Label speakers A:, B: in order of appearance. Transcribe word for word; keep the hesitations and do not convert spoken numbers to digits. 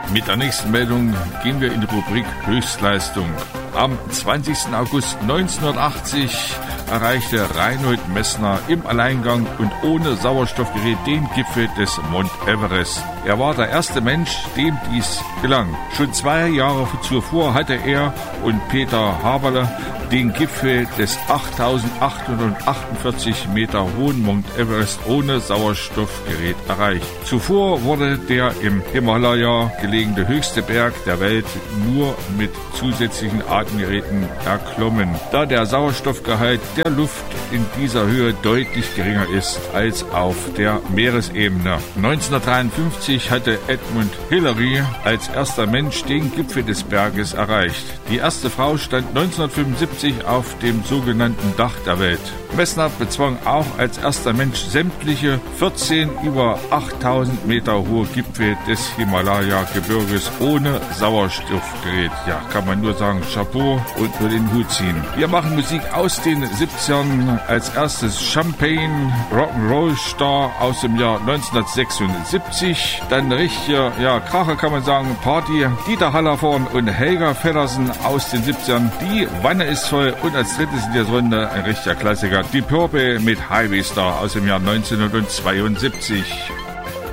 A: Mit der nächsten Meldung gehen wir in die Rubrik Höchstleistung. Am zwanzigsten August neunzehnhundertachtzig erreichte Reinhold Messner im Alleingang und ohne Sauerstoffgerät den Gipfel des Mount Everest. Er war der erste Mensch, dem dies gelang. Schon zwei Jahre zuvor hatte er und Peter Haberle den Gipfel des achttausendachthundertachtundvierzig Meter hohen Mount Everest ohne Sauerstoffgerät erreicht. Zuvor wurde der im Himalaya gelegene höchste Berg der Welt nur mit zusätzlichen Atemgeräten erklommen, da der Sauerstoffgehalt der Luft in dieser Höhe deutlich geringer ist als auf der Meeresebene. neunzehnhundertdreiundfünfzig hatte Edmund Hillary als erster Mensch den Gipfel des Berges erreicht. Die erste Frau stand neunzehnhundertfünfundsiebzig auf dem sogenannten Dach der Welt. Messner bezwang auch als erster Mensch sämtliche vierzehn über achttausend Meter hohe Gipfel des Himalaya-Gebirges ohne Sauerstoffgerät. Ja, kann man nur sagen, Chapeau und nur den Hut ziehen. Wir machen Musik aus den siebzigern. Als erstes Champagne, Rock'n'Roll Star aus dem Jahr neunzehnhundertsechsundsiebzig. Dann richtige, ja, Kracher kann man sagen, Party. Dieter Hallervorden und Helga Feddersen aus den siebzigern. Die Wanne ist voll. Und als drittes in der Runde ein richtiger Klassiker. Die Purple mit Highway Star aus dem Jahr neunzehnhundertzweiundsiebzig.